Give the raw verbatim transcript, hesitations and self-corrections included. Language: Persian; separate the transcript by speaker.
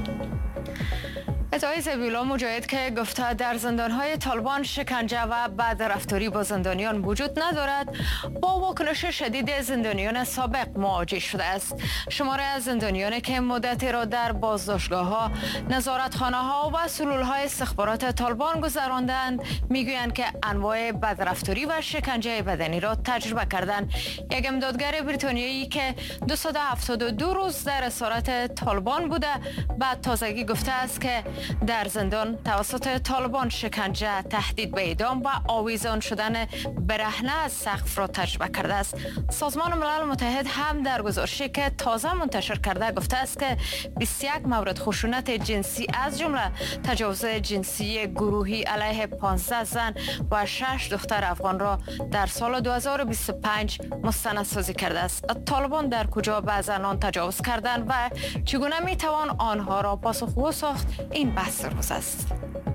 Speaker 1: ادعای ذبیح‌الله مجاهد که گفته در زندان‌های طالبان شکنجه و بدرفتاری با زندانیان وجود ندارد، با واکنش شدید زندانیان سابق مواجه شده است. شماره از زندانیانی که مدتی را در بازداشتگاه‌ها، نظارتخانه‌ها و سلول‌های استخبارات طالبان گذراندند، میگویند که انواع بدرفتاری و شکنجه بدنی را تجربه کردند. یک امدادگر بریتانیایی که دویست و هفتاد و دو روز در اسارت طالبان بوده، بعد تازگی گفته است که در زندان توسط طالبان شکنجه، تهدید به اعدام و آویزان شدن برهنه از سقف را تجربه کرده است. سازمان ملل متحد هم در گزارشی که تازه منتشر کرده گفته است که بیست و یک مورد خشونت جنسی از جمله تجاوز جنسی گروهی علیه پانزده زن و شش دختر افغان را در سال دو هزار و بیست و پنج مستندسازی کرده است. طالبان در کجا به زنان تجاوز کردند و چگونه می توان آنها را پاسخگو ساخت؟ این بحث روز است.